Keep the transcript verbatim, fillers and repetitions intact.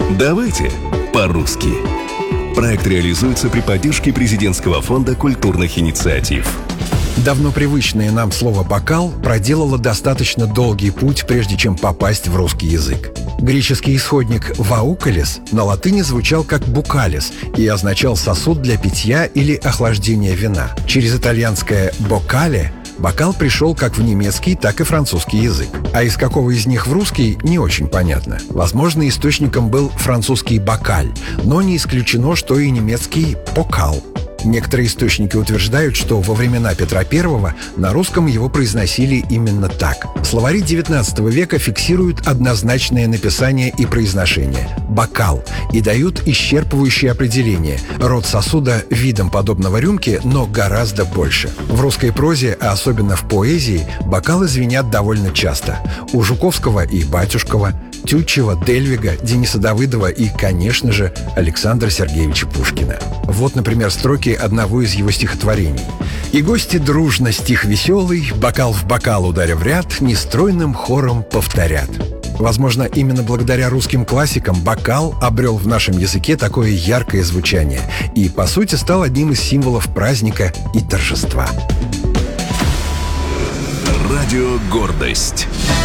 Давайте по-русски. Проект реализуется при поддержке Президентского фонда культурных инициатив. Давно привычное нам слово «бокал» проделало достаточно долгий путь, прежде чем попасть в русский язык. Греческий исходник «ваукалис» на латыни звучал как «букалис» и означал сосуд для питья или охлаждения вина. Через итальянское «бокале» бокал пришел как в немецкий, так и французский язык. А из какого из них в русский, не очень понятно. Возможно, источником был французский «бокаль», но не исключено, что и немецкий «покал». Некоторые источники утверждают, что во времена Петра Первого на русском его произносили именно так. Словари девятнадцатого века фиксируют однозначное написание и произношение «бокал» и дают исчерпывающее определение – род сосуда видом подобного рюмке, но гораздо больше. В русской прозе, а особенно в поэзии, бокалы звенят довольно часто. У Жуковского и Батюшкова, Тютчева, Дельвига, Дениса Давыдова и, конечно же, Александра Сергеевича Пушкина. Вот, например, строки одного из его стихотворений. «И гости дружно стих веселый, бокал в бокал ударя в ряд, нестройным хором повторят». Возможно, именно благодаря русским классикам бокал обрел в нашем языке такое яркое звучание и, по сути, стал одним из символов праздника и торжества. Радио «Гордость».